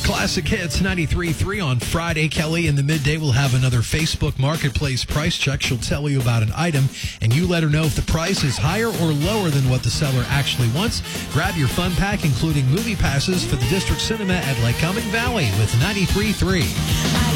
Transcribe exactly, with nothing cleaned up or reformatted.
Classic Hits ninety-three point three on Friday. Kelly in the midday will have another Facebook Marketplace price check. She'll tell you about an item, and you let her know if the price is higher or lower than what the seller actually wants. Grab your fun pack, including movie passes for the District Cinema at Lycoming Valley with ninety-three point three.